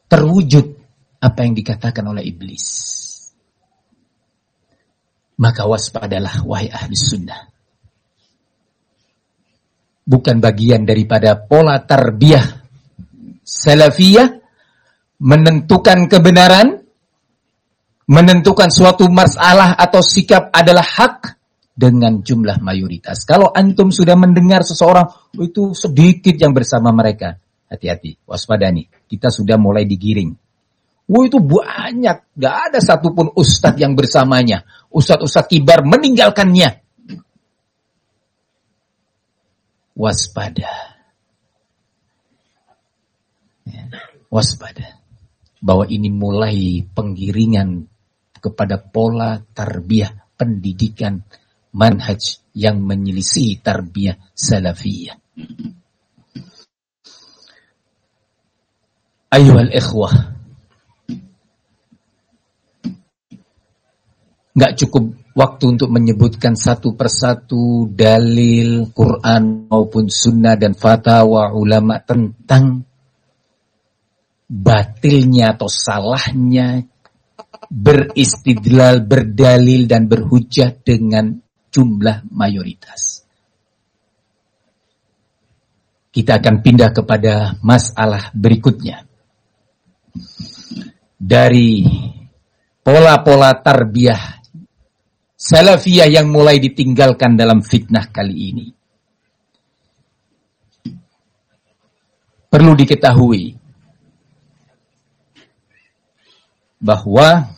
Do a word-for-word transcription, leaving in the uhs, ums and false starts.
terwujud apa yang dikatakan oleh iblis. Maka waspadalah wahai ahli sunnah. Bukan bagian daripada pola tarbiyah salafiyah menentukan kebenaran, menentukan suatu masalah atau sikap adalah hak dengan jumlah mayoritas. Kalau antum sudah mendengar seseorang, oh, itu sedikit yang bersama mereka, hati-hati, waspada nih, kita sudah mulai digiring. Oh, itu banyak, gak ada satupun ustadz yang bersamanya. Ustadz-ustadz kibar meninggalkannya. Waspada. Ya, waspada. Bahwa ini mulai penggiringan kepada pola tarbiyah pendidikan manhaj yang menyelisihi tarbiyah salafiyah. Ayuhal ikhwah, nggak cukup waktu untuk menyebutkan satu persatu dalil Quran maupun sunnah dan fatwa ulama tentang batilnya atau salahnya beristidlal, berdalil dan berhujjah dengan jumlah mayoritas. Kita akan pindah kepada masalah berikutnya. Dari pola-pola tarbiyah salafiyah yang mulai ditinggalkan dalam fitnah kali ini. Perlu diketahui bahwa